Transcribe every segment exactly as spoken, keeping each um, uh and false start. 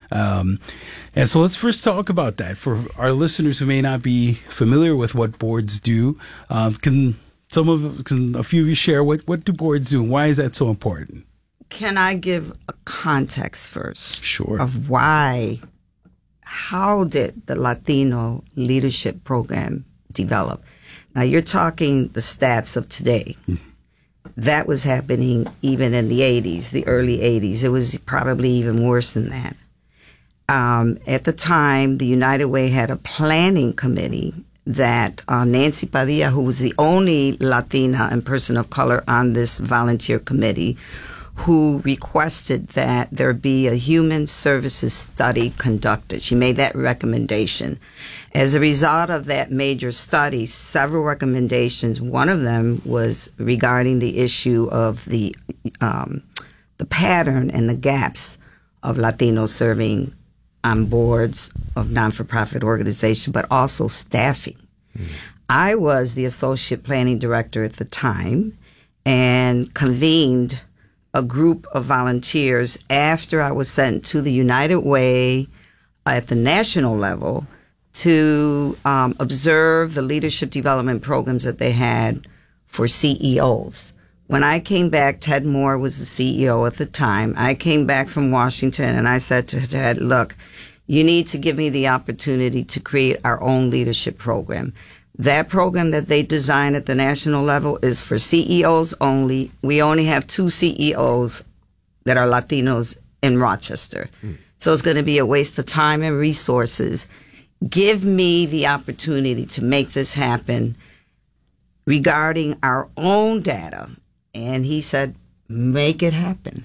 Um, and so let's first talk about that. For our listeners who may not be familiar with what boards do, um, can some of can a few of you share what, what do boards do and why is that so important? Can I give a context first? Sure. Of why, how did the Latino Leadership Program develop? Now, you're talking the stats of today. Mm. That was happening even in the eighties, the early eighties. It was probably even worse than that. Um, at the time, the United Way had a planning committee that uh, Nancy Padilla, who was the only Latina and person of color on this volunteer committee, who requested that there be a human services study conducted. She made that recommendation. As a result of that major study, several recommendations, one of them was regarding the issue of the um, the pattern and the gaps of Latinos serving on boards of non-for-profit organizations, but also staffing. Mm. I was the associate planning director at the time and convened a group of volunteers after I was sent to the United Way at the national level to um, observe the leadership development programs that they had for C E Os. When I came back, Ted Moore was the C E O at the time. I came back from Washington and I said to Ted, look, you need to give me the opportunity to create our own leadership program. That program that they design at the national level is for C E Os only. We only have two C E Os that are Latinos in Rochester. Mm. So it's going to be a waste of time and resources. Give me the opportunity to make this happen regarding our own data. And he said, make it happen.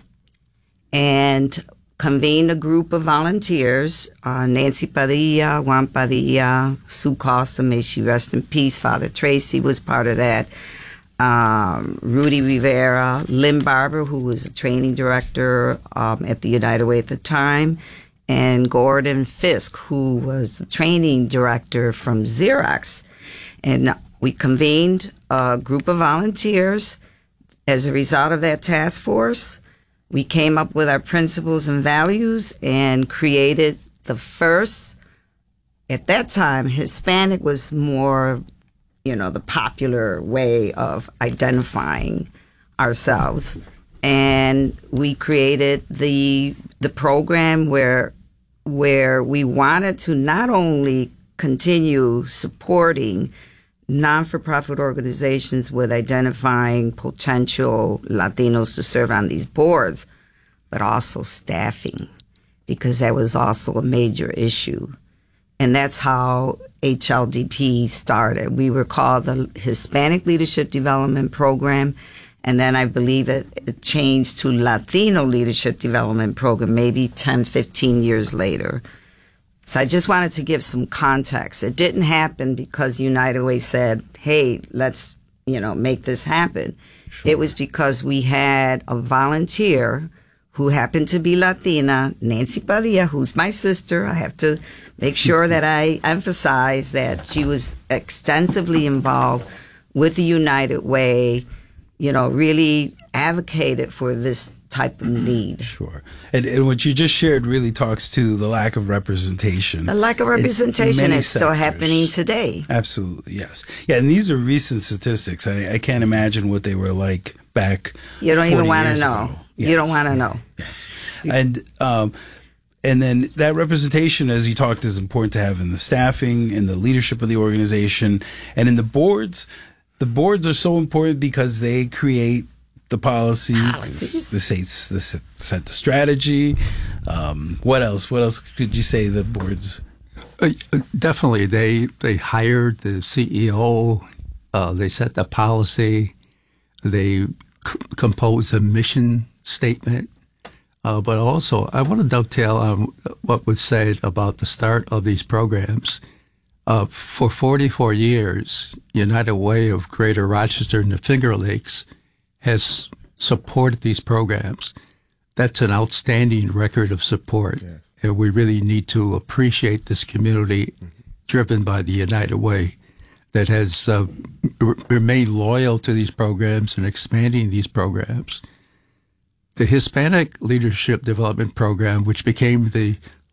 And convened a group of volunteers, uh, Nancy Padilla, Juan Padilla, Sue Costa, may she rest in peace, Father Tracy was part of that, um, Rudy Rivera, Lynn Barber, who was a training director um, at the United Way at the time, and Gordon Fisk, who was the training director from Xerox. And we convened a group of volunteers. As a result of that task force, we came up with our principles and values and created the first, at that time, Hispanic was more, you know, the popular way of identifying ourselves. And we created the the program where where we wanted to not only continue supporting non-for-profit organizations with identifying potential Latinos to serve on these boards, but also staffing, because that was also a major issue. And that's how H L D P started. We were called the Hispanic Leadership Development Program, and then I believe it, it changed to Latino Leadership Development Program maybe ten, fifteen years later. So I just wanted to give some context. It didn't happen because United Way said, hey, let's, you know, make this happen. Sure. It was because we had a volunteer who happened to be Latina, Nancy Padilla, who's my sister. I have to make sure that I emphasize that she was extensively involved with the United Way, you know, really advocated for this type of need. Sure. And, and what you just shared really talks to the lack of representation. The lack of representation is still happening today. Absolutely, yes. Yeah, and these are recent statistics. I, I can't imagine what they were like back You don't even want to know. Yes. You don't want to know. Yes. And um, and then that representation, as you talked, is important to have in the staffing, in the leadership of the organization, and in the boards. The boards are so important because they create the policies, policies. the, the, set, the set the strategy. Um, what else? What else could you say the boards? Uh, definitely, they they hired the C E O. Uh, they set the policy. They c- composed a mission statement. Uh, but also, I want to dovetail on what was said about the start of these programs. Uh, for forty-four years, United Way of Greater Rochester and the Finger Lakes has supported these programs. That's an outstanding record of support. Yeah. And we really need to appreciate this community mm-hmm. driven by the United Way that has uh, r- remained loyal to these programs and expanding these programs. The Hispanic Leadership Development Program, which became the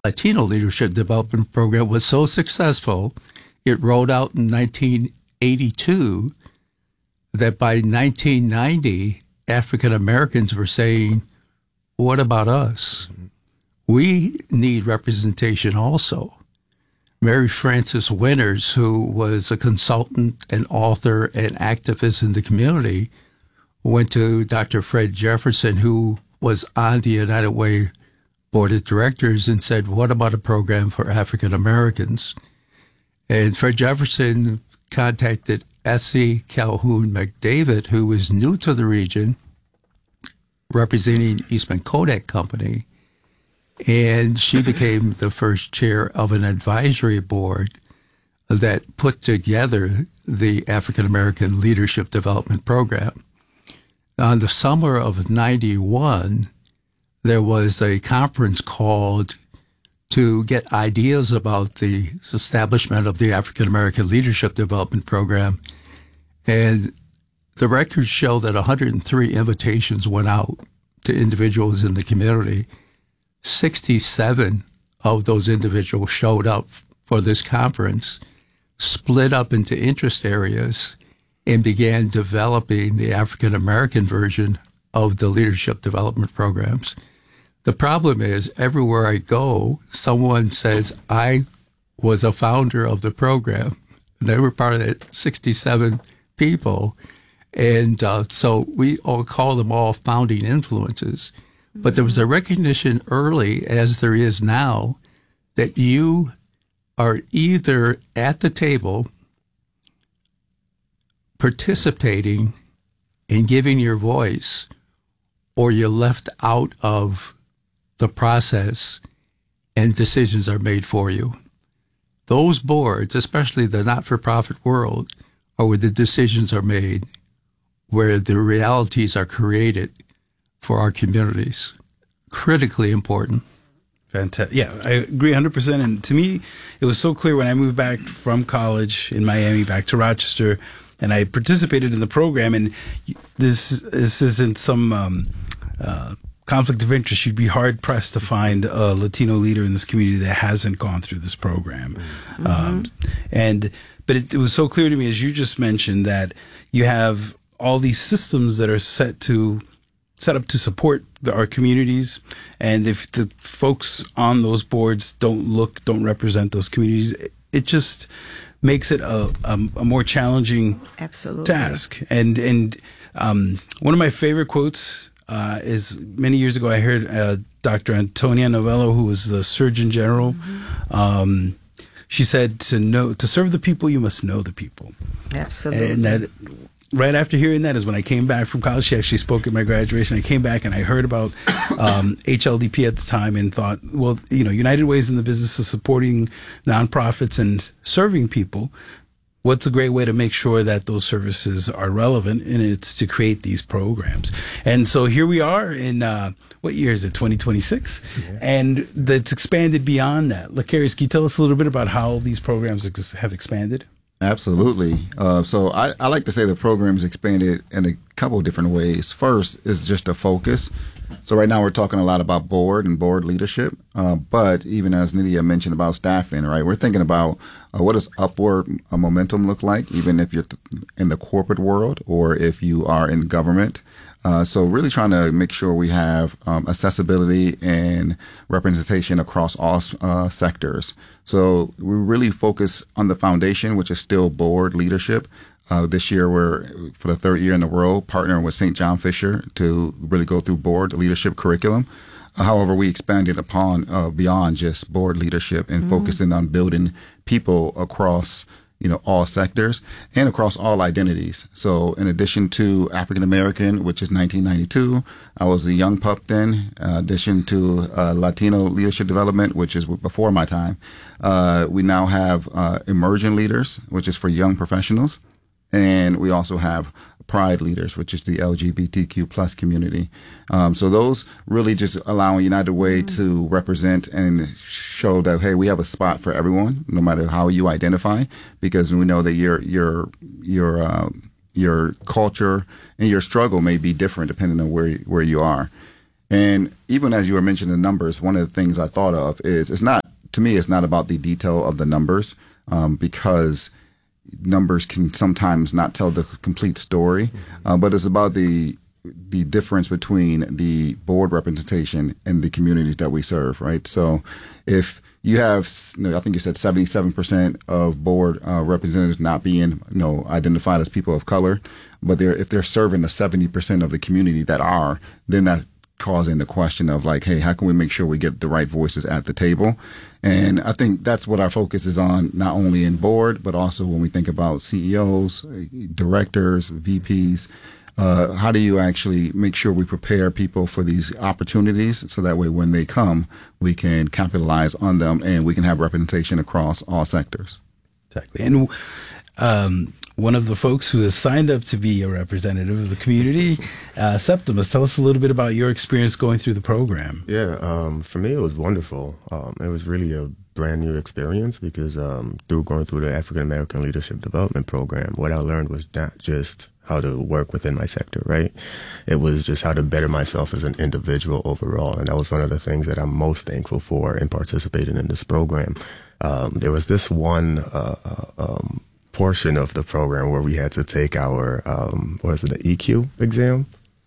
Latino Leadership Development Program was so successful, it rolled out in nineteen eighty-two that by nineteen ninety, African Americans were saying, what about us? Mm-hmm. We need representation also. Mary Frances Winters, who was a consultant and author and activist in the community, went to Doctor Fred Jefferson, who was on the United Way Board of Directors, and said, what about a program for African Americans? And Fred Jefferson contacted Essie Calhoun McDavid, who was new to the region, representing Eastman Kodak Company, and she became the first chair of an advisory board that put together the African American Leadership Development Program. In the summer of ninety-one, there was a conference called to get ideas about the establishment of the African American Leadership Development Program. And the records show that one hundred three invitations went out to individuals in the community. sixty-seven of those individuals showed up for this conference, split up into interest areas, and began developing the African American version of the leadership development programs. The problem is, everywhere I go, someone says, I was a founder of the program. And they were part of that sixty-seven people. And uh, so we all call them all founding influences. But there was a recognition early, as there is now, that you are either at the table participating and giving your voice, or you're left out of the process and decisions are made for you. Those boards, especially the not-for-profit world, are where the decisions are made, where the realities are created for our communities. Critically important. Fantastic. Yeah, I agree one hundred percent. And to me, it was so clear when I moved back from college in Miami back to Rochester, and I participated in the program. And this this isn't some um, uh, conflict of interest. You'd be hard pressed to find a Latino leader in this community that hasn't gone through this program. Mm-hmm. Um, and but it, it was so clear to me, as you just mentioned, that you have all these systems that are set to set up to support the, our communities, and if the folks on those boards don't look, don't represent those communities, it, it just makes it a, a, a more challenging Absolutely. task. And and um, one of my favorite quotes uh, is many years ago I heard uh, Doctor Antonia Novello, who was the Surgeon General. Mm-hmm. Um, she said, "To know, to serve the people, you must know the people." Absolutely. And that. Right after hearing that is when I came back from college. She actually spoke at my graduation. I came back and I heard about um, H L D P at the time and thought, well, you know, United Way is in the business of supporting nonprofits and serving people. What's a great way to make sure that those services are relevant? And it's to create these programs. And so here we are in, uh, what year is it, twenty twenty-six? Yeah. And that's expanded beyond that. Lecarius, can you tell us a little bit about how these programs ex- have expanded? Absolutely. Uh, so I, I like to say the program's expanded in a couple of different ways. First is just a focus. So right now we're talking a lot about board and board leadership, uh, but even as Nydia mentioned about staffing, right, we're thinking about uh, what does upward uh, momentum look like, even if you're in the corporate world or if you are in government. Uh, so really trying to make sure we have um, accessibility and representation across all uh, sectors. So we really focus on the foundation, which is still board leadership. Uh, this year, we're, for the third year in a row, partnering with Saint John Fisher to really go through board leadership curriculum. Uh, however, we expanded upon uh, beyond just board leadership and mm-hmm. focusing on building people across you know, all sectors and across all identities. So in addition to African American, which is nineteen ninety-two, I was a young pup then, in uh, addition to uh, Latino leadership development, which is before my time. Uh, we now have uh, emerging leaders, which is for young professionals. And we also have Pride leaders, which is the L G B T Q plus community. Um, so those really just allowing United Way mm-hmm. to represent and show that, hey, we have a spot for everyone, no matter how you identify, because we know that your your your uh, your culture and your struggle may be different depending on where where you are. And even as you were mentioning the numbers, one of the things I thought of is it's not, to me, it's not about the detail of the numbers, um, because numbers can sometimes not tell the complete story, mm-hmm. uh, but it's about the the difference between the board representation and the communities that we serve, right? So if you have, you know, I think you said seventy-seven percent of board uh, representatives not being, you know, identified as people of color, but they're if they're serving the seventy percent of the community that are, then that causing the question of like, hey, how can we make sure we get the right voices at the table? And I think that's what our focus is on, not only in board, but also when we think about C E Os, directors, V Ps. Uh, how do you actually make sure we prepare people for these opportunities so that way when they come, we can capitalize on them and we can have representation across all sectors? Exactly. And um, one of the folks who has signed up to be a representative of the community, uh, Septimus, tell us a little bit about your experience going through the program. Yeah, um, for me, it was wonderful. Um, it was really a brand new experience because um, through going through the African American Leadership Development Program, what I learned was not just how to work within my sector, right? It was just how to better myself as an individual overall. And that was one of the things that I'm most thankful for in participating in this program. Um, there was this one uh, um, portion of the program where we had to take our, um, what was it, the E Q exam?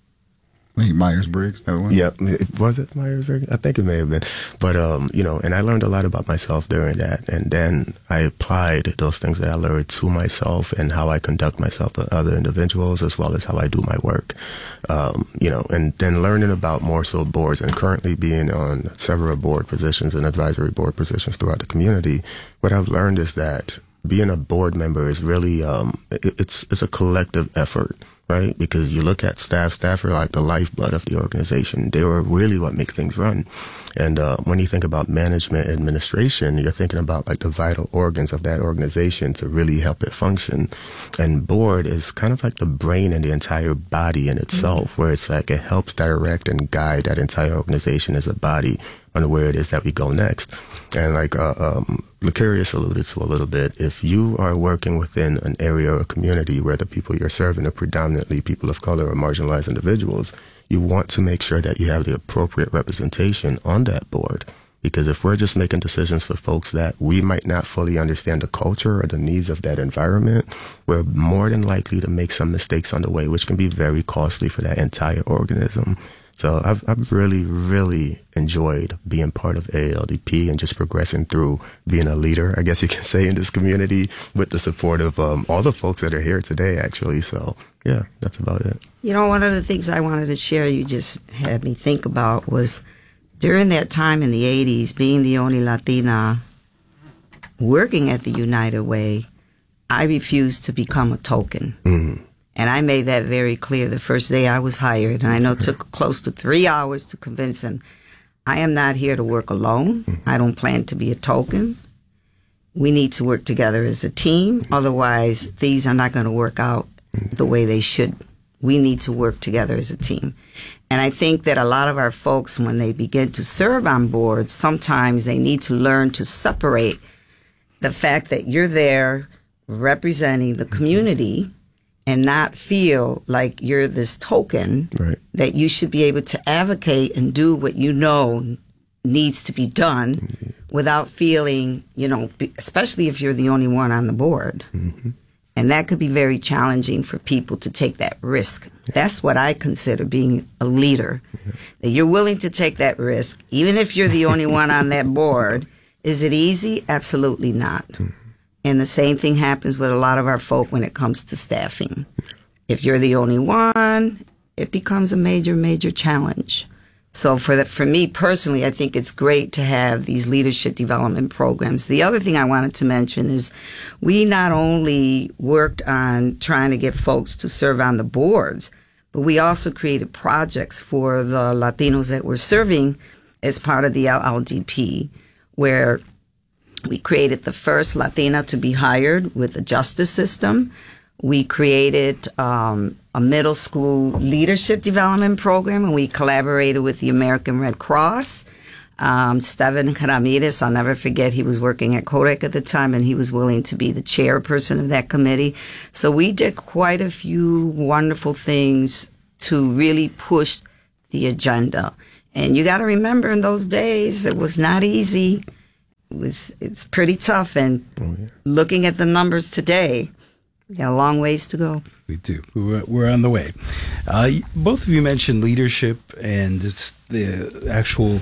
Like Myers-Briggs, that one? Yep. Was it Myers-Briggs? I think it may have been. But, um, you know, and I learned a lot about myself during that. And then I applied those things that I learned to myself and how I conduct myself with other individuals as well as how I do my work. Um, you know, and then learning about more so boards and currently being on several board positions and advisory board positions throughout the community. What I've learned is that being a board member is really, um, it, it's, it's a collective effort. Right? Because you look at staff, staff are like the lifeblood of the organization. They are really what make things run. And uh, when you think about management administration, you're thinking about like the vital organs of that organization to really help it function. And board is kind of like the brain and the entire body in itself, mm-hmm. where it's like it helps direct and guide that entire organization as a body on where it is that we go next. And like uh, um, Lucarius alluded to a little bit, if you are working within an area or community where the people you're serving are predominantly people of color or marginalized individuals, you want to make sure that you have the appropriate representation on that board. Because if we're just making decisions for folks that we might not fully understand the culture or the needs of that environment, we're more than likely to make some mistakes on the way, which can be very costly for that entire organism. So I've, I've really, really enjoyed being part of A A L D P and just progressing through being a leader, I guess you can say, in this community with the support of um, all the folks that are here today, actually. So, yeah, that's about it. You know, one of the things I wanted to share, you just had me think about, was during that time in the eighties, being the only Latina working at the United Way, I refused to become a token. Mm-hmm. And I made that very clear the first day I was hired. And I know it took close to three hours to convince them, I am not here to work alone. I don't plan to be a token. We need to work together as a team. Otherwise, things are not going to work out the way they should. We need to work together as a team. And I think that a lot of our folks, when they begin to serve on boards, sometimes they need to learn to separate the fact that you're there representing the community and not feel like you're this token, right, that you should be able to advocate and do what you know needs to be done mm-hmm. without feeling, you know, especially if you're the only one on the board. Mm-hmm. And that could be very challenging for people to take that risk. Yeah. That's what I consider being a leader, yeah. that you're willing to take that risk, even if you're the only one on that board. Is it easy? Absolutely not. Mm-hmm. And the same thing happens with a lot of our folk when it comes to staffing. If you're the only one, it becomes a major, major challenge. So for the, for me personally, I think it's great to have these leadership development programs. The other thing I wanted to mention is we not only worked on trying to get folks to serve on the boards, but we also created projects for the Latinos that we're serving as part of the L L D P, where we created the first Latina to be hired with the justice system. We created um, a middle school leadership development program, and we collaborated with the American Red Cross. Um, Steven Ramirez, I'll never forget, he was working at Kodak at the time, and he was willing to be the chairperson of that committee. So we did quite a few wonderful things to really push the agenda. And you got to remember, in those days, it was not easy. It was, it's pretty tough. And oh, yeah. looking at the numbers today, we got a long ways to go. We do. We're, we're on the way. Uh, both of you mentioned leadership and it's the actual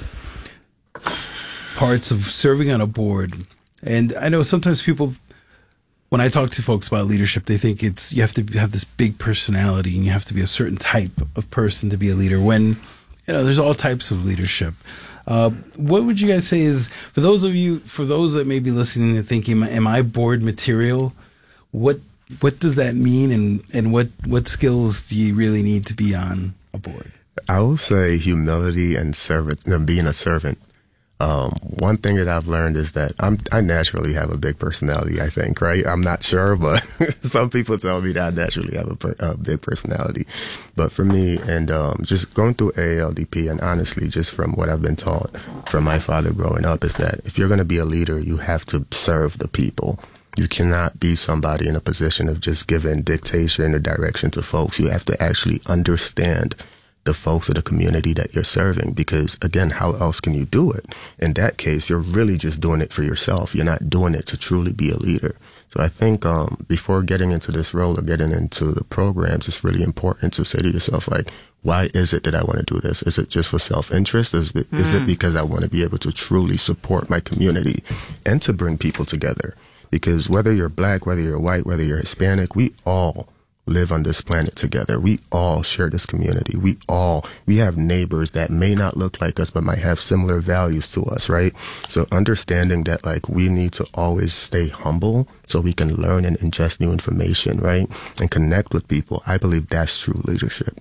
parts of serving on a board. And I know sometimes people, when I talk to folks about leadership, they think it's you have to have this big personality and you have to be a certain type of person to be a leader, when you know there's all types of leadership. Uh, what would you guys say is, for those of you, for those that may be listening and thinking, am I board material? What what does that mean, and, and what, what skills do you really need to be on a board? I will say humility and servant, no, being a servant. Um, one thing that I've learned is that I'm, I naturally have a big personality, I think, right? I'm not sure, but some people tell me that I naturally have a, per, a big personality. But for me, and um, just going through A A L D P, and honestly, just from what I've been taught from my father growing up, is that if you're going to be a leader, you have to serve the people. You cannot be somebody in a position of just giving dictation or direction to folks. You have to actually understand the folks of the community that you're serving, because again, how else can you do it? In that case, you're really just doing it for yourself. You're not doing it to truly be a leader. So I think um, before getting into this role or getting into the programs, it's really important to say to yourself, like, why is it that I want to do this? Is it just for self-interest? Is it, mm. is it because I want to be able to truly support my community and to bring people together? Because whether you're black, whether you're white, whether you're Hispanic, we all live on this planet together. We all share this community. We all, we have neighbors that may not look like us, but might have similar values to us, right? So understanding that, like, we need to always stay humble so we can learn and ingest new information, right? And connect with people. I believe that's true leadership.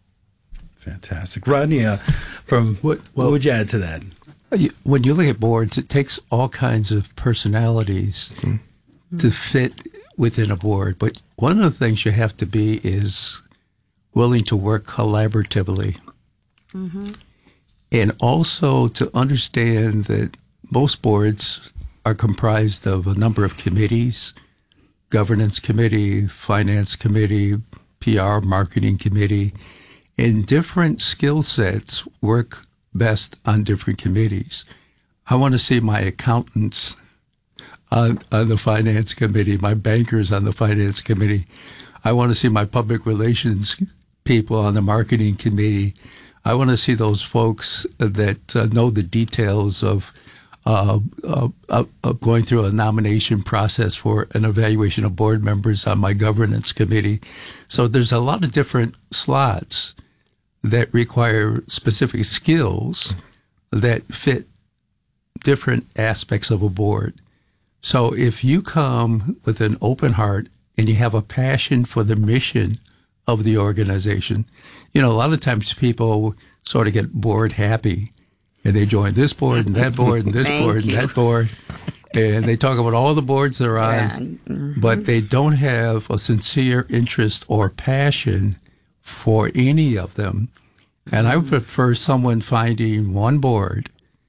Fantastic. Rodney, uh, from what, what would you add to that? When you look at boards, it takes all kinds of personalities mm-hmm. to fit within a board. But one of the things you have to be is willing to work collaboratively. Mm-hmm. And also to understand that most boards are comprised of a number of committees: governance committee, finance committee, P R, marketing committee, and different skill sets work best on different committees. I want to see my accountants on, on the finance committee, my bankers on the finance committee. I want to see my public relations people on the marketing committee. I want to see those folks that uh, know the details of uh, uh, uh, going through a nomination process for an evaluation of board members on my governance committee. So there's a lot of different slots that require specific skills that fit different aspects of a board. So if you come with an open heart and you have a passion for the mission of the organization, you know, a lot of times people sort of get board happy and they join this board and that board and this board and that board. And they talk about all the boards they're on, yeah. mm-hmm. but they don't have a sincere interest or passion for any of them. And I would prefer someone finding one board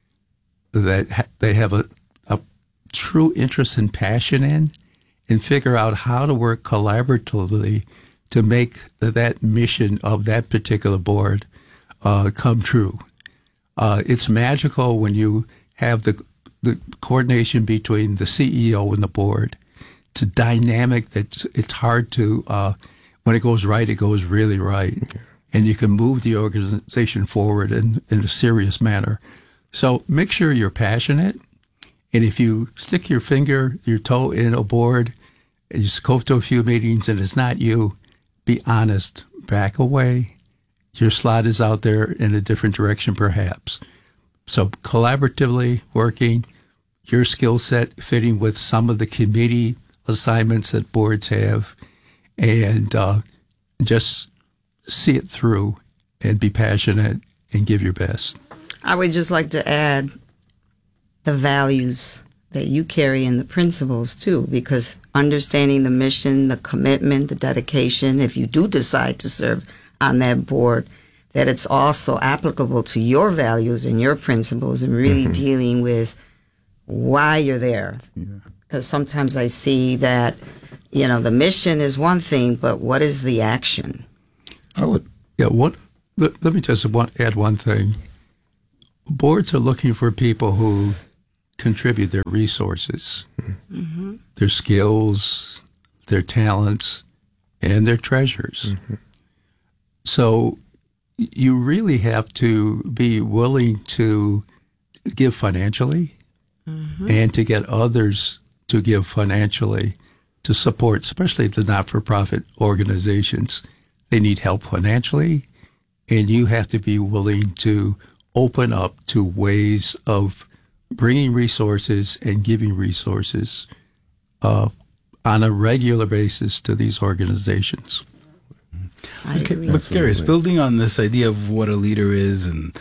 that ha- they have a, a true interest and passion in, and figure out how to work collaboratively to make the, that mission of that particular board uh, come true. Uh, it's magical when you have the the coordination between the C E O and the board. It's a dynamic that it's hard to, uh, when it goes right, it goes really right. And you can move the organization forward in, in a serious manner. So make sure you're passionate. And if you stick your finger, your toe in a board, and you go to a few meetings and it's not you, be honest, back away. Your slot is out there in a different direction perhaps. So collaboratively working, your skill set fitting with some of the committee assignments that boards have, and uh, just see it through and be passionate and give your best. I would just like to add the values that you carry and the principles too, because understanding the mission, the commitment, the dedication, if you do decide to serve on that board, that it's also applicable to your values and your principles, and really mm-hmm. dealing with why you're there. Because yeah. sometimes I see that, you know, the mission is one thing, but what is the action? I would, yeah. What? Let, let me just one, add one thing. boards are looking for people who contribute their resources, mm-hmm. their skills, their talents, and their treasures. Mm-hmm. So you really have to be willing to give financially mm-hmm. and to get others to give financially to support, especially the not-for-profit organizations. They need help financially, and you have to be willing to open up to ways of bringing resources and giving resources uh, on a regular basis to these organizations. I okay, agree. Look, curious, building on this idea of what a leader is and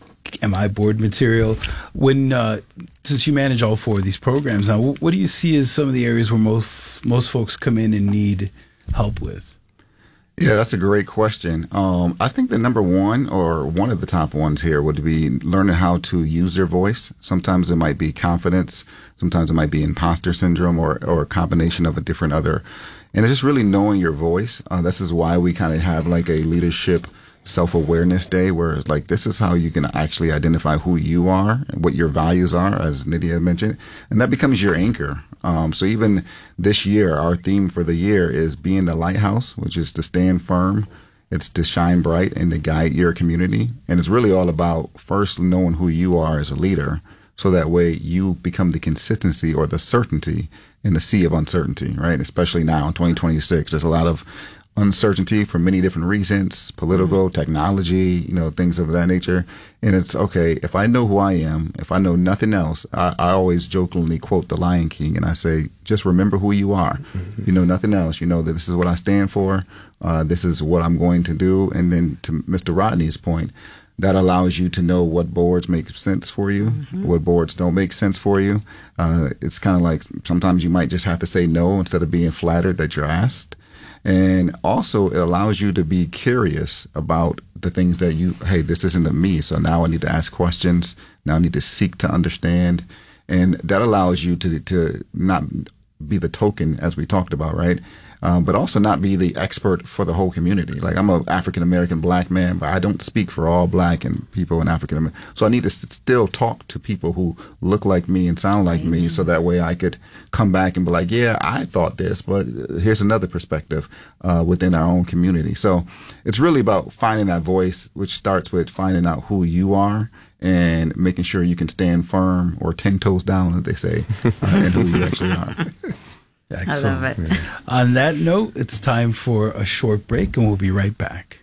am I board material, when uh, since you manage all four of these programs now, what do you see as some of the areas where most most folks come in and need help with? Yeah, that's a great question. Um, I think the number one or one of the top ones here would be learning how to use their voice. Sometimes it might be confidence. Sometimes it might be imposter syndrome or, or a combination of a different other. And it's just really knowing your voice. Uh, this is why we kind of have like a leadership self-awareness day where it's like this is how you can actually identify who you are and what your values are, as Nydia mentioned, and that becomes your anchor. Um, so even this year, our theme for the year is being the lighthouse, which is to stand firm, it's to shine bright and to guide your community. And it's really all about first knowing who you are as a leader, so that way you become the consistency or the certainty in the sea of uncertainty, right? Especially now in twenty twenty-six, there's a lot of uncertainty for many different reasons, political, mm-hmm. technology, you know, things of that nature. And it's okay, if I know who I am, if I know nothing else, I, I always jokingly quote The Lion King and I say, just remember who you are. Mm-hmm. If you know nothing else, you know that this is what I stand for, uh, this is what I'm going to do. And then to Mister Rodney's point, that allows you to know what boards make sense for you, mm-hmm. what boards don't make sense for you. Uh, it's kind of like sometimes you might just have to say no instead of being flattered that you're asked. And also it allows you to be curious about the things that you, hey, this isn't me. So now I need to ask questions. Now I need to seek to understand. And that allows you to, to not be the token, as we talked about, right? Um, but also not be the expert for the whole community. Like I'm an African-American black man, but I don't speak for all black and people in African-American. So I need to s- still talk to people who look like me and sound like mm-hmm. me, so that way I could come back and be like, yeah, I thought this, but here's another perspective uh, within our own community. So it's really about finding that voice, which starts with finding out who you are and making sure you can stand firm or ten toes down, as they say, uh, and who you actually are. Excellent. I love it. On that note, it's time for a short break, and we'll be right back.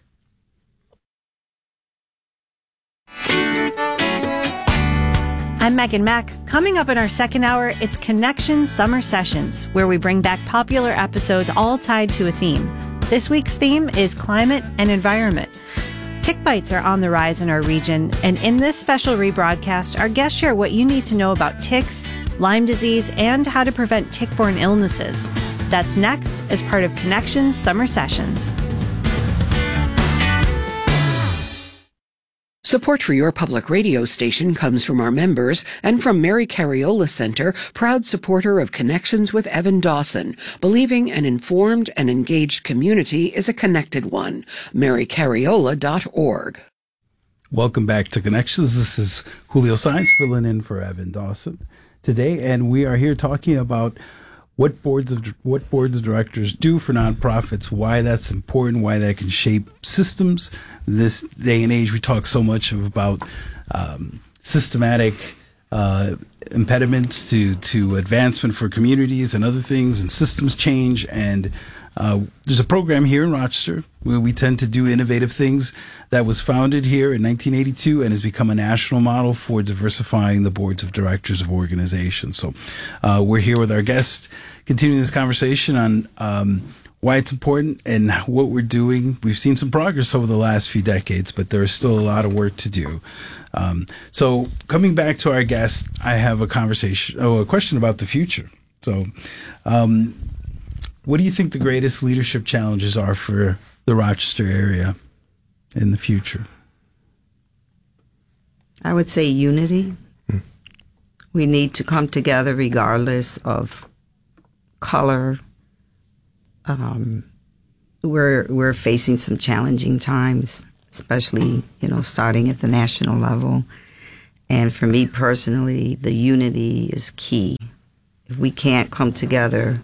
I'm Megan Mack. Coming up in our second hour, it's Connections Summer Sessions, where we bring back popular episodes all tied to a theme. This week's theme is climate and environment. Tick bites are on the rise in our region, and in this special rebroadcast, our guests share what you need to know about ticks, Lyme disease, and how to prevent tick-borne illnesses. That's next as part of Connections Summer Sessions. Support for your public radio station comes from our members and from Mary Cariola Center, proud supporter of Connections with Evan Dawson, believing an informed and engaged community is a connected one. mary cariola dot org. Welcome back to Connections. This is Julio Sainz filling in for Evan Dawson today, and we are here talking about what boards of what boards of directors do for nonprofits, why that's important, why that can shape systems. This day and age, we talk so much about um, systematic uh, impediments to to advancement for communities and other things, and systems change. And uh, there's a program here in Rochester where we tend to do innovative things that was founded here in nineteen eighty-two and has become a national model for diversifying the boards of directors of organizations. So uh, we're here with our guest, continuing this conversation on um, why it's important and what we're doing. We've seen some progress over the last few decades, but there is still a lot of work to do. Um, so coming back to our guest, I have a conversation, oh, a question about the future. So um, what do you think the greatest leadership challenges are for the Rochester area in the future? I would say unity. Hmm. We need to come together regardless of color. Um, we're we're facing some challenging times, especially, you know, starting at the national level. And for me personally, the unity is key. If we can't come together,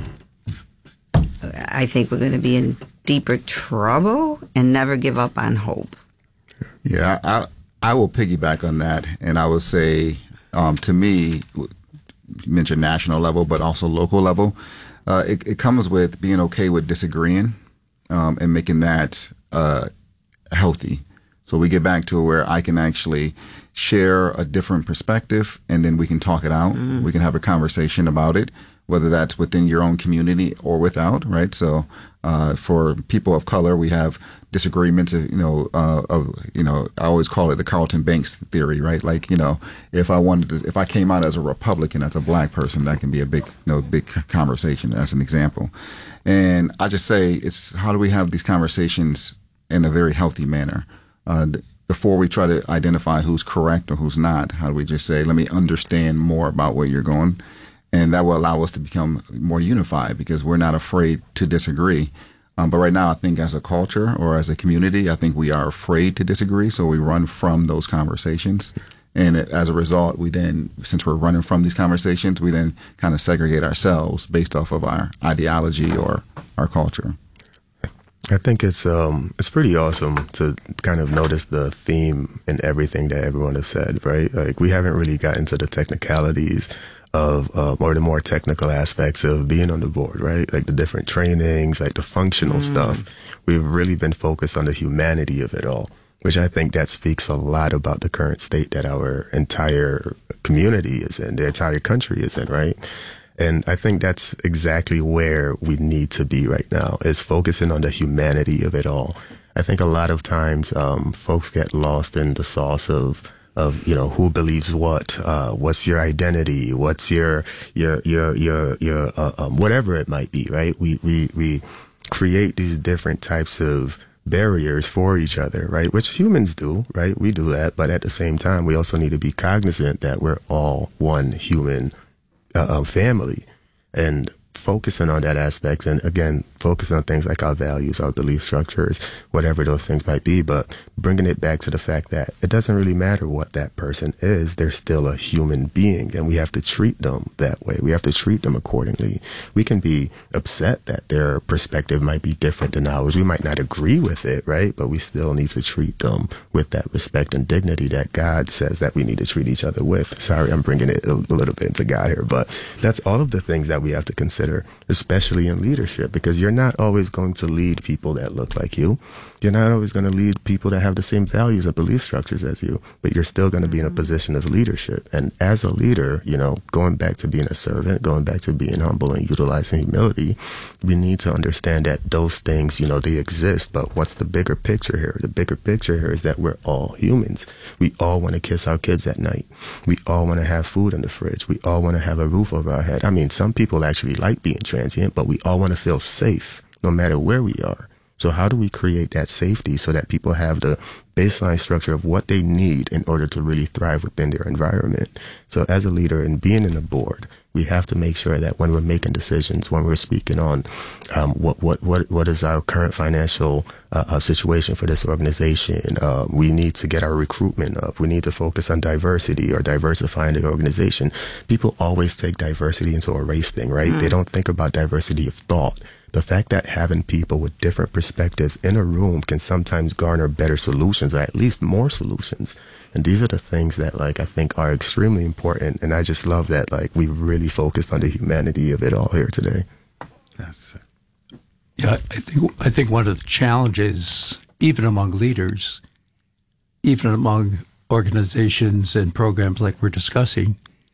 I think we're going to be in deeper trouble, and never give up on hope. Yeah, I I will piggyback on that, and I would say, um, to me, you mentioned national level, but also local level. Uh, it, it comes with being okay with disagreeing, um, and making that uh, healthy. So we get back to where I can actually share a different perspective, and then we can talk it out. Mm. We can have a conversation about it, whether that's within your own community or without, right? So uh, for people of color, we have disagreements, you know, uh, of, you know, I always call it the Carlton Banks theory, right? Like, you know, if I wanted to, if I came out as a Republican, as a black person, that can be a big, you know, big conversation as an example. And I just say, it's how do we have these conversations in a very healthy manner? Uh, before we try to identify who's correct or who's not, how do we just say, let me understand more about where you're going? And that will allow us to become more unified, because we're not afraid to disagree. Um, but right now, I think as a culture or as a community, I think we are afraid to disagree. So we run from those conversations. And as a result, we then, since we're running from these conversations, we then kind of segregate ourselves based off of our ideology or our culture. I think it's um it's pretty awesome to kind of notice the theme in everything that everyone has said, right? Like, we haven't really gotten to the technicalities of uh, or the more technical aspects of being on the board, right? Like the different trainings, like the functional mm. stuff. We've really been focused on the humanity of it all, which I think that speaks a lot about the current state that our entire community is in, the entire country is in, right? And I think that's exactly where we need to be right now, is focusing on the humanity of it all. I think a lot of times um, folks get lost in the sauce of, of you know, who believes what, uh, what's your identity, what's your your your your your uh, um, whatever it might be, right? We we we create these different types of barriers for each other, right? Which humans do, right? We do that, but at the same time, we also need to be cognizant that we're all one human Uh, family, and focusing on that aspect, and again, focusing on things like our values, our belief structures, whatever those things might be, but bringing it back to the fact that it doesn't really matter what that person is, they're still a human being, and we have to treat them that way. We have to treat them accordingly. We can be upset that their perspective might be different than ours. We might not agree with it, right? But we still need to treat them with that respect and dignity that God says that we need to treat each other with. Sorry, I'm bringing it a, a little bit into God here, but that's all of the things that we have to consider, especially in leadership, because you're not always going to lead people that look like you. You're not always going to lead people that have the same values and belief structures as you, but you're still going to be in a position of leadership. And as a leader, you know, going back to being a servant, going back to being humble and utilizing humility, we need to understand that those things, you know, they exist. But what's the bigger picture here? The bigger picture here is that we're all humans. We all want to kiss our kids at night. We all want to have food in the fridge. We all want to have a roof over our head. I mean, some people actually like being transient, but we all want to feel safe no matter where we are. So how do we create that safety so that people have the baseline structure of what they need in order to really thrive within their environment? So as a leader and being in the board, we have to make sure that when we're making decisions, when we're speaking on um, what what what what is our current financial uh, uh, situation for this organization, uh, we need to get our recruitment up. We need to focus on diversity or diversifying the organization. People always take diversity into a race thing, right? Mm. They don't think about diversity of thought. The fact that having people with different perspectives in a room can sometimes garner better solutions, or at least more solutions. And these are the things that, like, I think are extremely important. And I just love that, like, we've really focused on the humanity of it all here today. That's it. Yeah, I think I think one of the challenges, even among leaders, even among organizations and programs like we're discussing,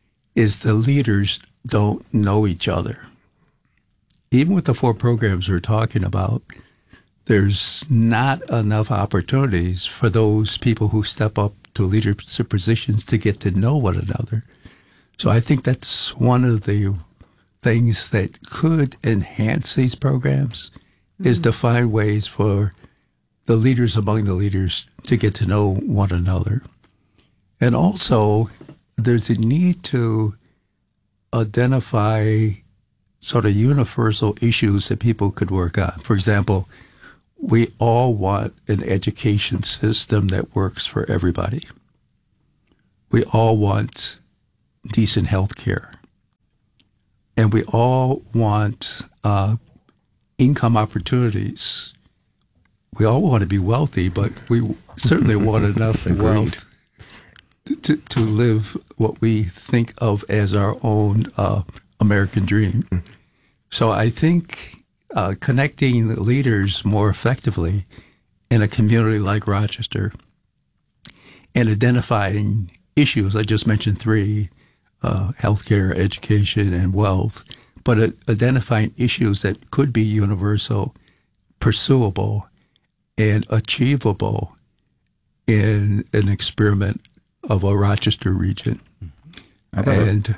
is the leaders don't know each other. Even with the four programs we're talking about, there's not enough opportunities for those people who step up to leadership positions to get to know one another. So I think that's one of the things that could enhance these programs, mm-hmm. is to find ways for the leaders among the leaders to get to know one another. And also, there's a need to identify sort of universal issues that people could work on. For example, we all want an education system that works for everybody. we all want decent health care. And we all want uh, income opportunities. We all want to be wealthy, but we certainly want enough wealth to, to live what we think of as our own uh, American dream. So I think uh, connecting the leaders more effectively in a community like Rochester and identifying issues, I just mentioned three, uh, healthcare, education, and wealth, but uh, identifying issues that could be universal, pursuable, and achievable in an experiment of a Rochester region. And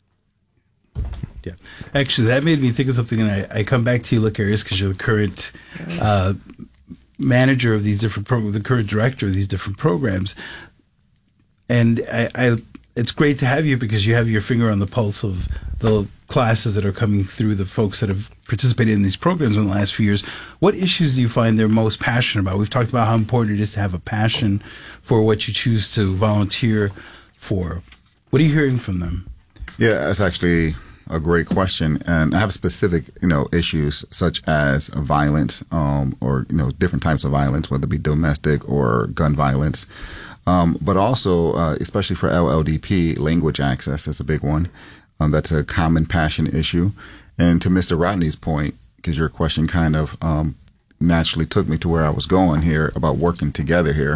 yeah, actually, that made me think of something, and I, I come back to you, Licarius, because you're the current uh, manager of these different programs, the current director of these different programs. And I, I, it's great to have you because you have your finger on the pulse of the classes that are coming through, the folks that have participated in these programs in the last few years. What issues do you find they're most passionate about? We've talked about how important it is to have a passion for what you choose to volunteer for. What are you hearing from them? Yeah, that's actually a great question, and I have specific, you know, issues such as violence, um, or you know, different types of violence, whether it be domestic or gun violence, um, but also, uh, especially for L L D P, language access is a big one. Um, that's a common passion issue. And to Mister Rodney's point, because your question kind of um, naturally took me to where I was going here about working together here,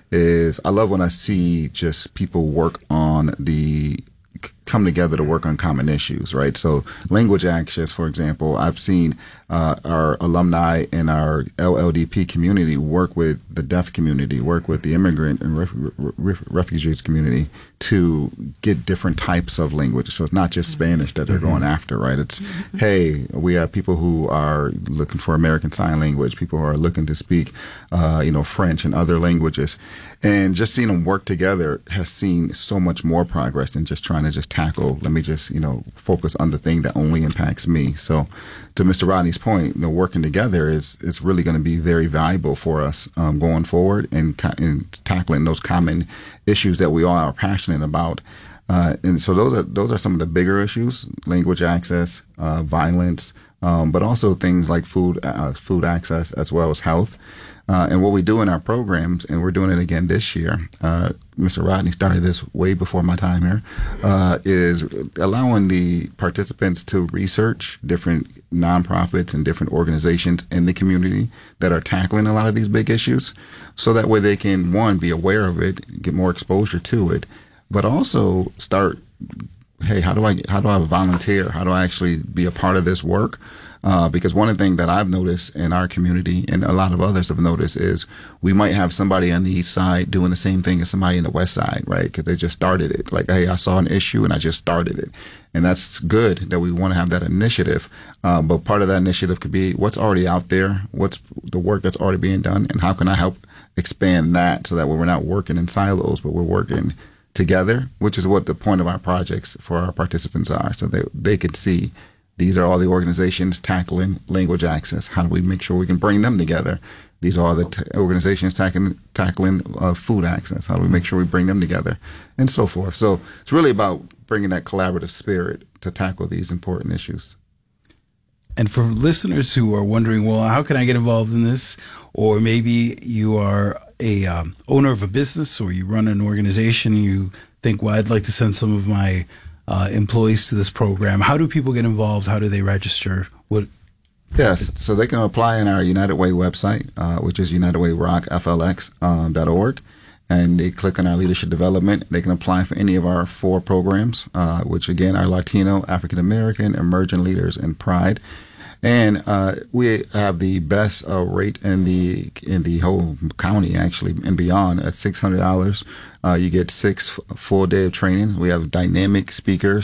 is I love when I see just people work on the come together to work on common issues, right? So language access, for example, I've seen uh, our alumni in our L L D P community work with the deaf community, work with the immigrant and ref- ref- refugees community to get different types of language. So it's not just Spanish that they're mm-hmm. going after, right? It's, mm-hmm. hey, we have people who are looking for American Sign Language, people who are looking to speak, uh, you know, French and other languages. And just seeing them work together has seen so much more progress than just trying to just tackle, let me just, you know, focus on the thing that only impacts me. So to Mister Rodney's point, you know, working together is, is really going to be very valuable for us um, going forward and, and tackling those common issues that we all are passionate about. Uh, and so those are those are some of the bigger issues: language access, uh, violence, um, but also things like food uh, food access as well as health. Uh, and what we do in our programs, and we're doing it again this year, uh, Mister Rodney started this way before my time here, uh, is allowing the participants to research different nonprofits and different organizations in the community that are tackling a lot of these big issues. So that way they can, one, be aware of it, get more exposure to it, but also start, hey, how do I how do I volunteer? How do I actually be a part of this work? Uh, because one of the things that I've noticed in our community, and a lot of others have noticed, is we might have somebody on the east side doing the same thing as somebody in the west side, right? Because they just started it. Like, hey, I saw an issue and I just started it. And that's good that we want to have that initiative. Uh, but part of that initiative could be what's already out there, what's the work that's already being done, and how can I help expand that so that we're not working in silos, but we're working together, which is what the point of our projects for our participants are. So they, they could see these are all the organizations tackling language access. How do we make sure we can bring them together? These are all the t- organizations tackling, tackling uh, food access. How do we make sure we bring them together? And so forth. So it's really about bringing that collaborative spirit to tackle these important issues. And for listeners who are wondering, well, how can I get involved in this? Or maybe you are a um, owner of a business or you run an organization, you think, well, I'd like to send some of my Uh, employees to this program. How do people get involved? How do they register? What? Yes, so they can apply in our United Way website, uh, which is united way rock f l x dot org, and they click on our leadership development. They can apply for any of our four programs, uh, which again are Latino, African American, Emerging Leaders, and Pride. And uh, we have the best uh, rate in the in the whole county, actually, and beyond, at six hundred dollars. Uh, you get six full day of training. We have dynamic speakers,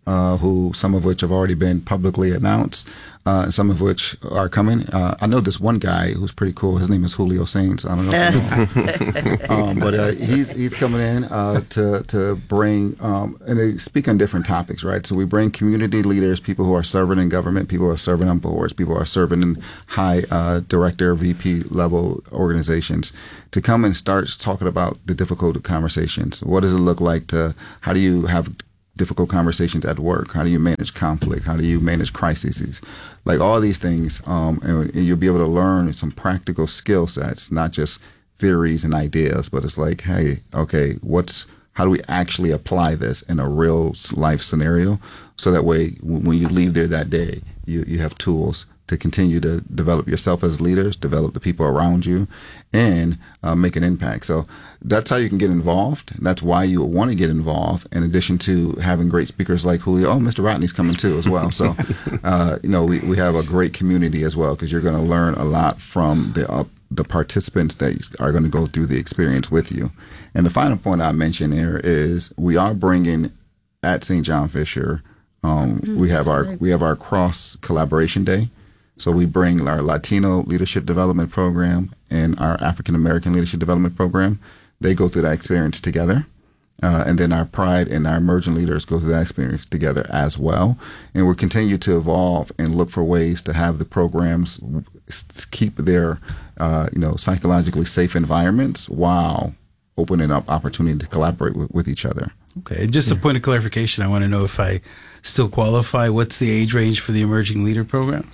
uh, who some of which have already been publicly announced, uh, some of which are coming. Uh, I know this one guy who's pretty cool. His name is Julio Sainz. I don't know if you know him. um, but uh, he's he's coming in uh, to to bring um, and they speak on different topics, right? So we bring community leaders, people who are serving in government, people who are serving on boards, people who are serving in high uh, director, V P level organizations, to come and start talking about the difficult conversations. What does it look like to? How do you have difficult conversations at work? How do you manage conflict? How do you manage crises? Like all these things, um, and, and you'll be able to learn some practical skill sets, not just theories and ideas, but it's like, hey, okay, what's how do we actually apply this in a real life scenario? So that way, when you leave there that day, you, you have tools to continue to develop yourself as leaders, develop the people around you, and uh, make an impact. So that's how you can get involved. That's why you want to get involved, in addition to having great speakers like Julio. Oh, Mister Rodney's coming too as well. So, uh, you know, we, we have a great community as well, because you're going to learn a lot from the uh, the participants that are going to go through the experience with you. And the final point I mentioned here is we are bringing at Saint John Fisher, um, mm, we have our great. we have our cross collaboration day. So we bring our Latino Leadership Development Program and our African American Leadership Development Program. They go through that experience together. Uh, and then our Pride and our emerging leaders go through that experience together as well. And we'll continue to evolve and look for ways to have the programs keep their, uh, you know, psychologically safe environments while opening up opportunity to collaborate with, with each other. Okay. And just a point of clarification, I want to know if I still qualify. What's the age range for the Emerging Leader Program?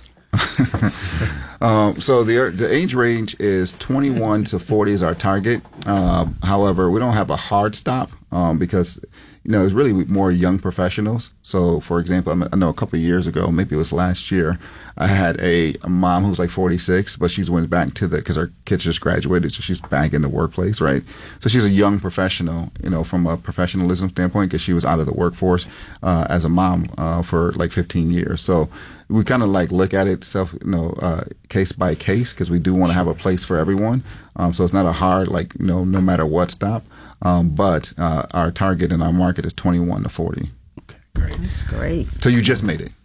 um, so the the age range is twenty-one to forty is our target. Uh, however, we don't have a hard stop um, because, you know, it's really more young professionals. So, for example, I know a couple of years ago, maybe it was last year, I had a, a mom who's like forty-six, but she's went back to the, because her kids just graduated, so she's back in the workplace, right? So she's a young professional, you know, from a professionalism standpoint, because she was out of the workforce uh, as a mom uh, for like fifteen years. So we kind of like look at it self, you know, uh, case by case, because we do want to have a place for everyone. Um, so it's not a hard, like, you know, no matter what stop. Um, but uh, our target and our market is twenty-one to forty. Okay, great. That's great. So you just made it.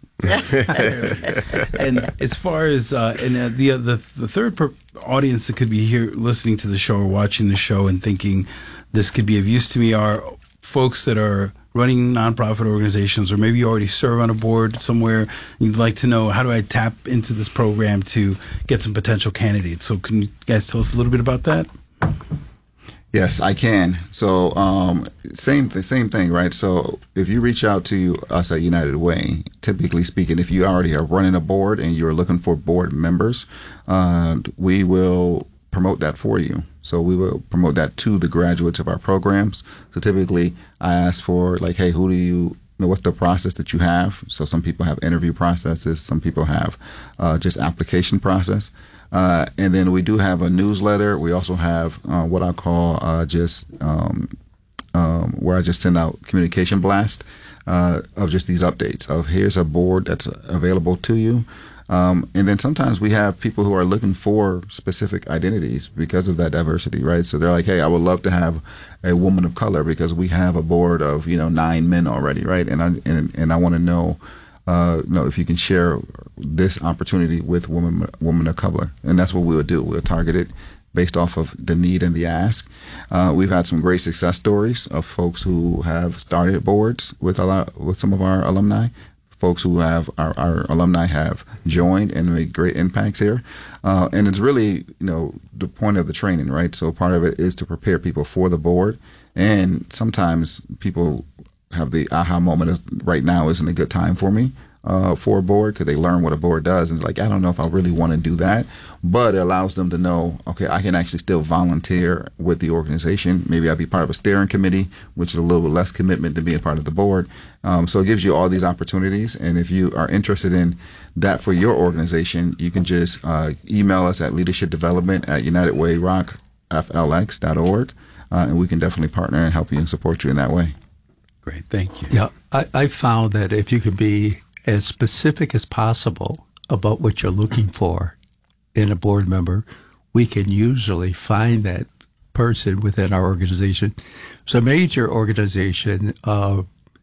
And as far as uh, and uh, the, uh, the the third per- audience that could be here listening to the show or watching the show and thinking this could be of use to me are folks that are running nonprofit organizations, or maybe you already serve on a board somewhere. You'd like to know, how do I tap into this program to get some potential candidates? So can you guys tell us a little bit about that? Yes, I can. So um, same th- same thing, right? So if you reach out to us at United Way, typically speaking, if you already are running a board and you're looking for board members, uh, we will promote that for you. So we will promote that to the graduates of our programs. So typically I ask for, like, hey, who do you, you know, what's the process that you have? So some people have interview processes. Some people have uh, just application process. Uh, and then we do have a newsletter. We also have uh, what I call uh, just um, um, where I just send out communication blast uh, of just these updates of here's a board that's available to you. Um, and then sometimes we have people who are looking for specific identities because of that diversity, right? So they're like, hey, I would love to have a woman of color because we have a board of, you know, nine men already, right? And I, and, and I want to know, uh, you know, if you can share this opportunity with women, women of color. And that's what we would do. We'll target it based off of the need and the ask. Uh, we've had some great success stories of folks who have started boards with a lot, with some of our alumni. Folks who have our, our alumni have joined and made great impacts here. Uh, and it's really, you know, the point of the training, right? So part of it is to prepare people for the board. And sometimes people have the aha moment of, right now isn't a good time for me uh, for a board, because they learn what a board does. And like, I don't know if I really want to do that. But it allows them to know, okay, I can actually still volunteer with the organization. Maybe I'll be part of a steering committee, which is a little bit less commitment than being part of the board. Um, so it gives you all these opportunities. And if you are interested in that for your organization, you can just uh, email us at leadership development at united way rock f l x dot org. Uh, and we can definitely partner and help you and support you in that way. Great. Thank you. Yeah, I, I found that if you could be as specific as possible about what you're looking for in a board member, we can usually find that person within our organization. So a major organization, uh,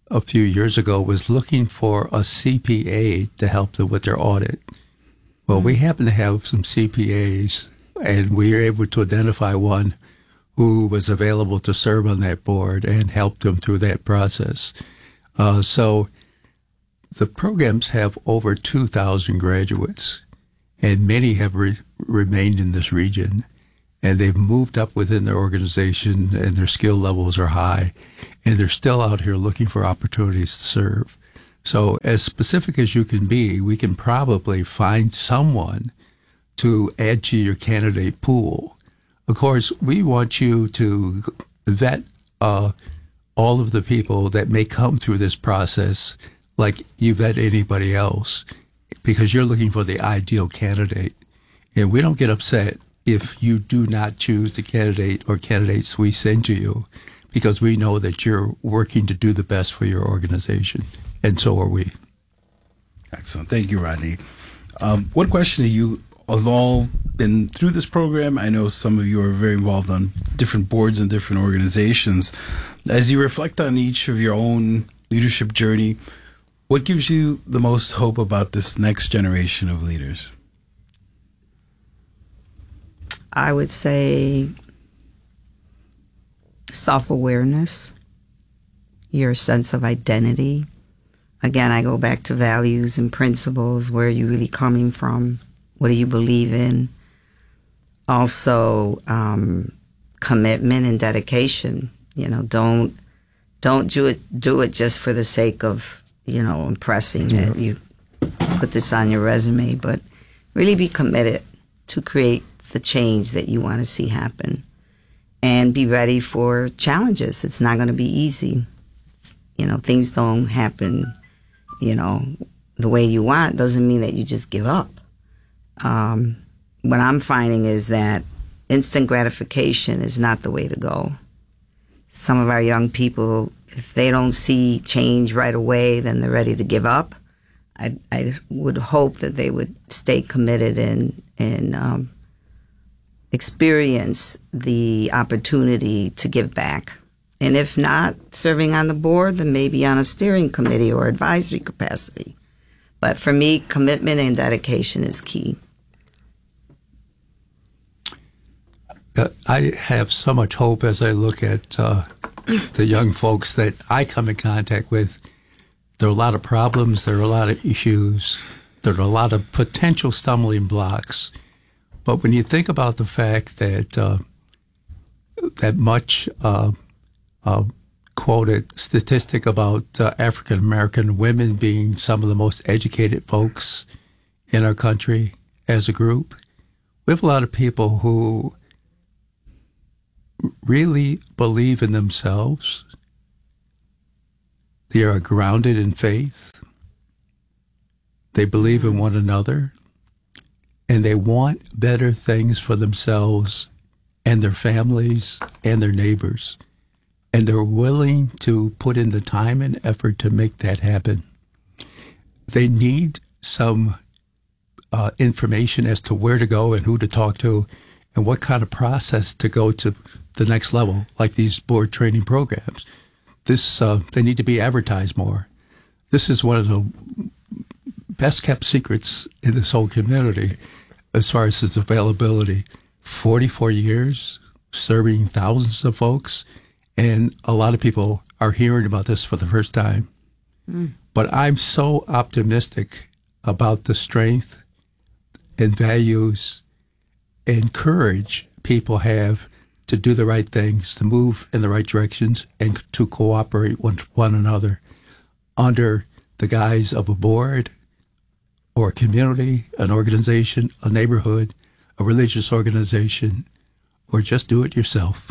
a few years ago was looking for a C P A to help them with their audit. Well, we happen to have some C P As, and we were able to identify one who was available to serve on that board and help them through that process. Uh, so the programs have over two thousand graduates, and many have re- remained in this region, and they've moved up within their organization, and their skill levels are high, and they're still out here looking for opportunities to serve. So as specific as you can be, we can probably find someone to add to your candidate pool. Of course, we want you to vet uh, all of the people that may come through this process like you vet anybody else, because you're looking for the ideal candidate. And we don't get upset if you do not choose the candidate or candidates we send to you, because we know that you're working to do the best for your organization. And so are we. Excellent. Thank you, Rodney. Um, one question to you. Have all been through this program? I know some of you are very involved on different boards and different organizations. As you reflect on each of your own leadership journey, what gives you the most hope about this next generation of leaders? I would say self-awareness, your sense of identity. Again, I go back to values and principles. Where are you really coming from? What do you believe in? Also, um, commitment and dedication. You know, don't don't do it do it just for the sake of, you know, impressing that you put this on your resume, but really be committed to create the change that you want to see happen, and be ready for challenges. It's not going to be easy. You know, things don't happen, you know, the way you want. Doesn't mean that you just give up. Um, what I'm finding is that instant gratification is not the way to go. Some of our young people, if they don't see change right away, then they're ready to give up. I, I would hope that they would stay committed and, and um, experience the opportunity to give back. And if not serving on the board, then maybe on a steering committee or advisory capacity. But for me, commitment and dedication is key. Uh, I have so much hope as I look at uh, the young folks that I come in contact with. There are a lot of problems. There are a lot of issues. There are a lot of potential stumbling blocks. But when you think about the fact that uh, that much uh, uh, quoted statistic about uh, African American women being some of the most educated folks in our country as a group, we have a lot of people who really believe in themselves. They are grounded in faith. They believe in one another, and they want better things for themselves and their families and their neighbors. And they're willing to put in the time and effort to make that happen. They need some uh, information as to where to go and who to talk to and what kind of process to go to the next level, like these board training programs. This uh, they need to be advertised more. This is one of the best kept secrets in this whole community as far as its availability. forty-four years serving thousands of folks, and a lot of people are hearing about this for the first time. Mm. But I'm so optimistic about the strength and values and courage people have to do the right things, to move in the right directions, and to cooperate with one another under the guise of a board or a community, an organization, a neighborhood, a religious organization, or just do it yourself.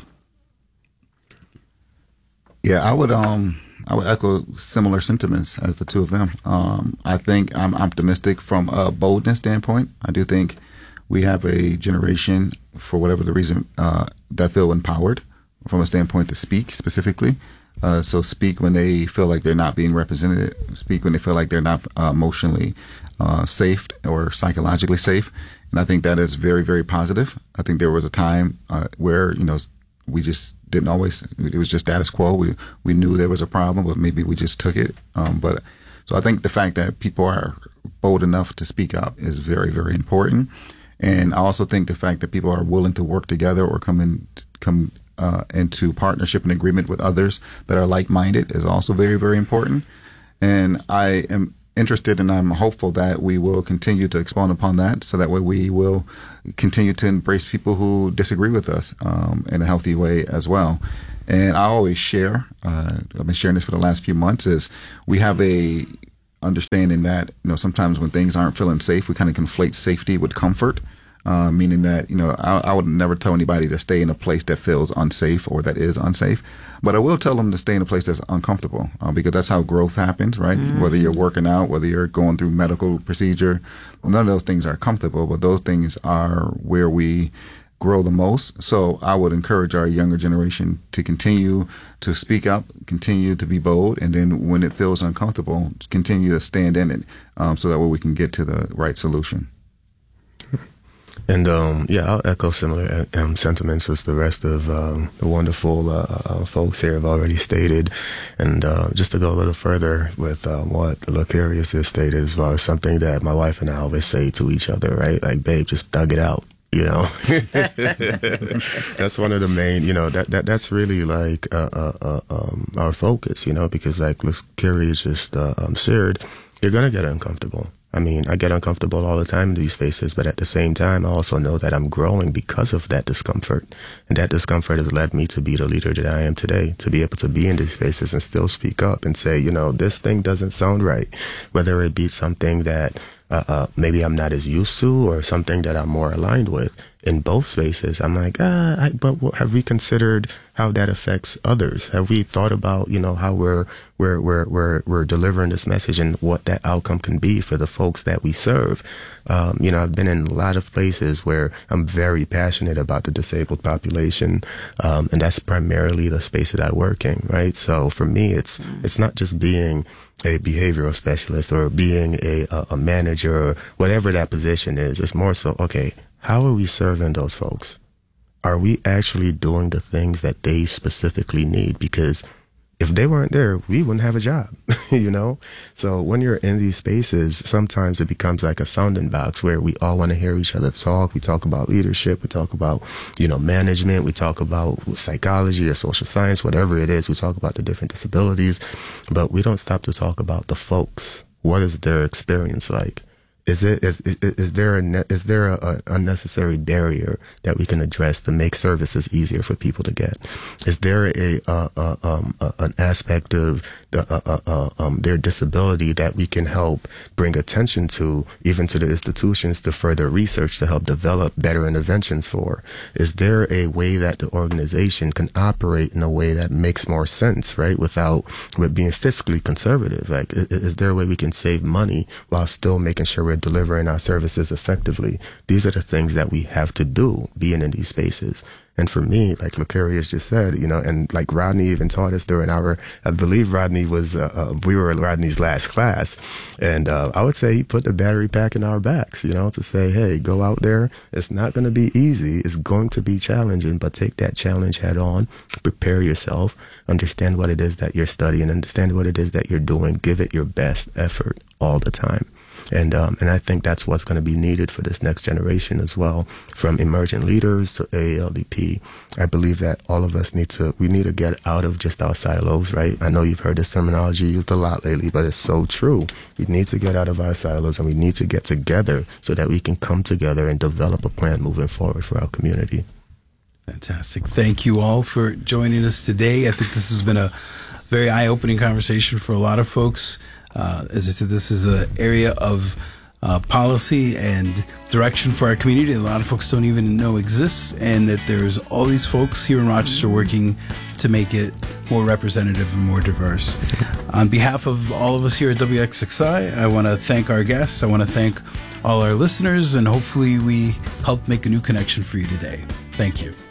Yeah, I would um I would echo similar sentiments as the two of them. Um, I think I'm optimistic from a boldness standpoint. I do think we have a generation, for whatever the reason, uh, that feel empowered from a standpoint to speak specifically. Uh, so speak when they feel like they're not being represented. Speak when they feel like they're not uh, emotionally uh, safe or psychologically safe. And I think that is very, very positive. I think there was a time uh, where, you know, we just didn't always, it was just status quo. We, we knew there was a problem, but maybe we just took it. Um, but so I think the fact that people are bold enough to speak up is very, very important. And I also think the fact that people are willing to work together or come in, come uh, into partnership and agreement with others that are like-minded is also very, very important. And I am interested and I'm hopeful that we will continue to expand upon that, so that way we will continue to embrace people who disagree with us um, in a healthy way as well. And I always share, uh, I've been sharing this for the last few months, is we have a understanding that, you know, sometimes when things aren't feeling safe, we kind of conflate safety with comfort. Uh, meaning that, you know, I, I would never tell anybody to stay in a place that feels unsafe or that is unsafe. But I will tell them to stay in a place that's uncomfortable uh, because that's how growth happens, right? Mm. Whether you're working out, whether you're going through medical procedure, none of those things are comfortable, but those things are where we grow the most. So I would encourage our younger generation to continue to speak up, continue to be bold, and then when it feels uncomfortable, continue to stand in it um, so that way we can get to the right solution. And um, yeah, I'll echo similar um, sentiments as the rest of um, the wonderful uh, uh, folks here have already stated. And uh, just to go a little further with uh, what Lucarius has stated as well, is something that my wife and I always say to each other, right? Like, babe, just thug it out. You know, that's one of the main, you know, that, that that's really like uh, uh, uh, um, our focus, you know, because like Lucarius just uh, um, shared, you're going to get uncomfortable. I mean, I get uncomfortable all the time in these spaces, but at the same time, I also know that I'm growing because of that discomfort. And that discomfort has led me to be the leader that I am today, to be able to be in these spaces and still speak up and say, you know, this thing doesn't sound right, whether it be something that uh, uh, maybe I'm not as used to or something that I'm more aligned with. In both spaces, I'm like, ah, I, but what, have we considered how that affects others? Have we thought about, you know, how we're we're we're we're we're delivering this message and what that outcome can be for the folks that we serve? Um, you know, I've been in a lot of places where I'm very passionate about the disabled population, um, and that's primarily the space that I work in, right? So for me, it's it's not just being a behavioral specialist or being a a, a manager or whatever that position is. It's more so, okay, how are we serving those folks? Are we actually doing the things that they specifically need? Because if they weren't there, we wouldn't have a job, you know? So when you're in these spaces, sometimes it becomes like a sounding box where we all want to hear each other talk. We talk about leadership. We talk about, you know, management. We talk about psychology or social science, whatever it is. We talk about the different disabilities, but we don't stop to talk about the folks. What is their experience like? Is it is is, is there a ne- is there a, a unnecessary barrier that we can address to make services easier for people to get? Is there a, a, a um a, an aspect of the uh, uh, uh, um their disability that we can help bring attention to, even to the institutions, to further research to help develop better interventions for? Is there a way that the organization can operate in a way that makes more sense, right? Without with being fiscally conservative, like is, is there a way we can save money while still making sure we're delivering our services effectively? These are the things that we have to do being in these spaces. And for me, like Lucarius just said, you know, and like Rodney even taught us during our, I believe Rodney was, uh, uh, we were in Rodney's last class. And uh, I would say he put the battery pack in our backs, you know, to say, hey, go out there. It's not going to be easy. It's going to be challenging, but take that challenge head on. Prepare yourself. Understand what it is that you're studying. Understand what it is that you're doing. Give it your best effort all the time. And um, and I think that's what's going to be needed for this next generation as well, from emergent leaders to A A L D P. I believe that all of us need to, we need to get out of just our silos, right? I know you've heard this terminology used a lot lately, but it's so true. We need to get out of our silos and we need to get together so that we can come together and develop a plan moving forward for our community. Fantastic. Thank you all for joining us today. I think this has been a very eye-opening conversation for a lot of folks. Uh, as I said, this is an area of uh, policy and direction for our community that a lot of folks don't even know exists, and that there's all these folks here in Rochester working to make it more representative and more diverse. On behalf of all of us here at W X X I, I want to thank our guests. I want to thank all our listeners, and hopefully we helped make a new connection for you today. Thank you.